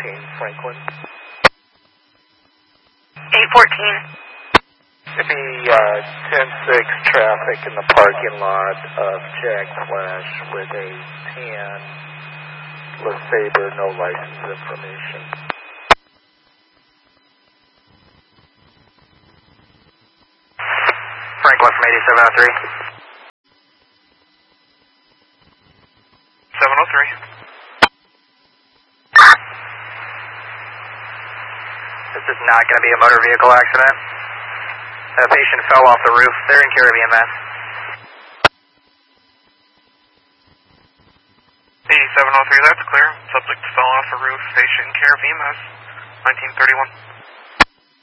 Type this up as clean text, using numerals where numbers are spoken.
Franklin. 814. It'd be 10-6 traffic in the parking lot of Jack Flash with a tan LeSabre, no license information. Franklin from 8703. 703. This is not going to be a motor vehicle accident. The patient fell off the roof. They're in care of EMS. 8703, that's clear. Subject fell off the roof. Patient in care of EMS. 1931.